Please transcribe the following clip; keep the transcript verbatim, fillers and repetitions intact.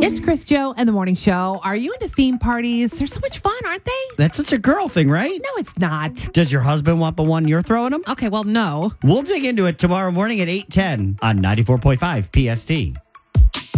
It's Chris, Joe, and the Morning Show. Are you into theme parties? They're so much fun, aren't they? That's such a girl thing, right? No, it's not. Does your husband want the one you're throwing him? Okay, well, no. We'll dig into it tomorrow morning at eight ten on ninety-four point five P S T.